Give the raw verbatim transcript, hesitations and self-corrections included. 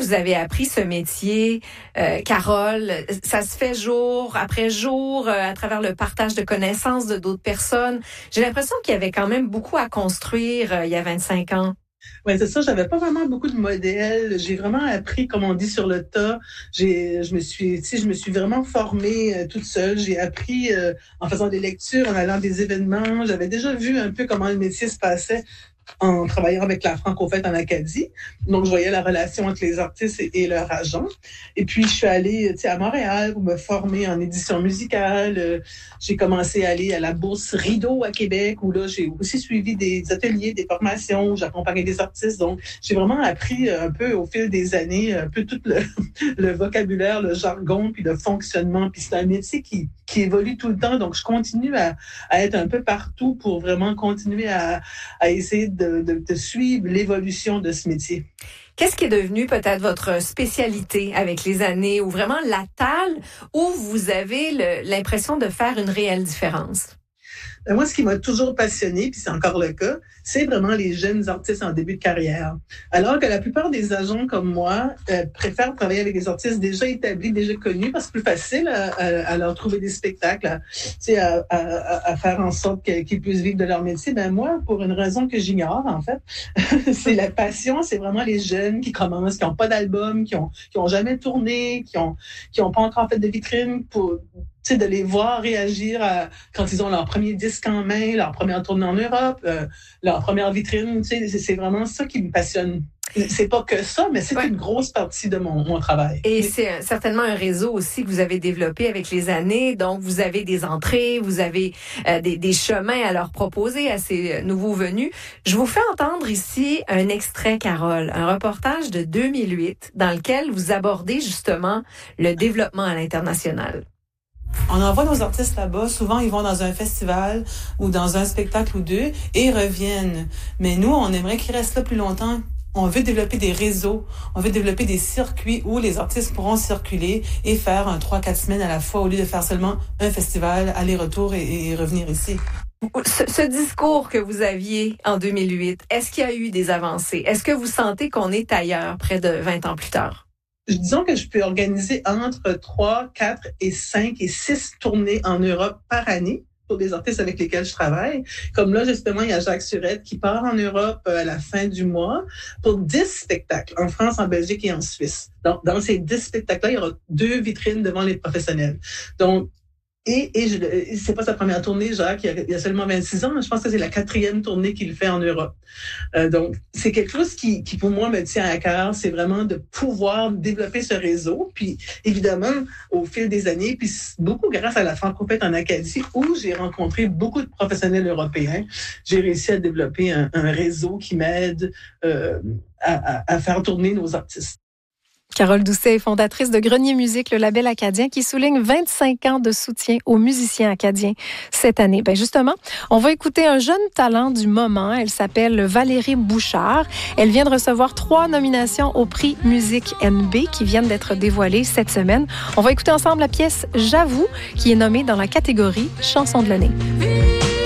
vous avez appris ce métier, euh, Carole? Ça se fait jour après jour, euh, à travers le partage de connaissances de d'autres personnes. J'ai l'impression qu'il y avait quand même beaucoup à construire euh, il y a vingt-cinq ans. Ouais, c'est ça. J'avais pas vraiment beaucoup de modèles. J'ai vraiment appris, comme on dit, sur le tas. J'ai, je me suis, tu sais, je me suis vraiment formée euh, toute seule. J'ai appris euh, en faisant des lectures, en allant à des événements. J'avais déjà vu un peu comment le métier se passait en travaillant avec la Franco-Fête en Acadie. Donc, je voyais la relation entre les artistes et, et leurs agents. Et puis, je suis allée, tu sais, à Montréal pour me former en édition musicale. Euh, j'ai commencé à aller à la Bourse Rideau à Québec, où là, j'ai aussi suivi des ateliers, des formations, où j'accompagnais des artistes. Donc, j'ai vraiment appris un peu au fil des années, un peu tout le, le vocabulaire, le jargon, puis le fonctionnement. Puis c'est un métier qui, qui évolue tout le temps. Donc, je continue à, à être un peu partout pour vraiment continuer à, à essayer De, de, de suivre l'évolution de ce métier. Qu'est-ce qui est devenu peut-être votre spécialité avec les années, ou vraiment la talle où vous avez le, l'impression de faire une réelle différence? Ben moi, ce qui m'a toujours passionnée, puis c'est encore le cas, c'est vraiment les jeunes artistes en début de carrière. Alors que la plupart des agents comme moi euh, préfèrent travailler avec des artistes déjà établis, déjà connus, parce que c'est plus facile à, à, à leur trouver des spectacles, à, à, à, à faire en sorte qu'ils puissent vivre de leur métier. Ben moi, pour une raison que j'ignore, en fait, c'est la passion, c'est vraiment les jeunes qui commencent, qui n'ont pas d'album, qui ont, qui ont jamais tourné, qui ont, qui ont pas encore fait de vitrine pour... Tu sais, de les voir réagir à, quand ils ont leur premier disque en main, leur première tournée en Europe, euh, leur première vitrine. Tu sais, c'est, c'est vraiment ça qui me passionne. C'est pas que ça, mais c'est ouais. une grosse partie de mon, mon travail. Et c'est certainement un réseau aussi que vous avez développé avec les années. Donc, vous avez des entrées, vous avez euh, des, des chemins à leur proposer à ces nouveaux venus. Je vous fais entendre ici un extrait, Carole, un reportage de deux mille huit dans lequel vous abordez justement le développement à l'international. On envoie nos artistes là-bas. Souvent, ils vont dans un festival ou dans un spectacle ou deux et ils reviennent. Mais nous, on aimerait qu'ils restent là plus longtemps. On veut développer des réseaux. On veut développer des circuits où les artistes pourront circuler et faire un trois quatre semaines à la fois au lieu de faire seulement un festival, aller-retour et, et revenir ici. Ce, ce discours que vous aviez en deux mille huit, est-ce qu'il y a eu des avancées? Est-ce que vous sentez qu'on est ailleurs près de vingt ans plus tard? Disons que je peux organiser entre trois, quatre et cinq et six tournées en Europe par année pour des artistes avec lesquels je travaille. Comme là, justement, il y a Jacques Surette qui part en Europe à la fin du mois pour dix spectacles en France, en Belgique et en Suisse. Donc, dans ces dix spectacles-là, il y aura deux vitrines devant les professionnels. Donc, Et, et je, c'est pas sa première tournée, Jacques, il y a, il y a seulement vingt-six ans. Je pense que c'est la quatrième tournée qu'il fait en Europe. Euh, donc, c'est quelque chose qui, qui, pour moi, me tient à cœur. C'est vraiment de pouvoir développer ce réseau. Puis, évidemment, au fil des années, puis beaucoup grâce à la Franco-Fête en Acadie, où j'ai rencontré beaucoup de professionnels européens, j'ai réussi à développer un, un réseau qui m'aide euh, à, à, à faire tourner nos artistes. Carole Doucet est fondatrice de Grenier Musique, le label acadien qui souligne vingt-cinq ans de soutien aux musiciens acadiens cette année. Ben justement, on va écouter un jeune talent du moment. Elle s'appelle Valérie Bouchard. Elle vient de recevoir trois nominations au prix Musique N B qui viennent d'être dévoilées cette semaine. On va écouter ensemble la pièce J'avoue qui est nommée dans la catégorie Chanson de l'année.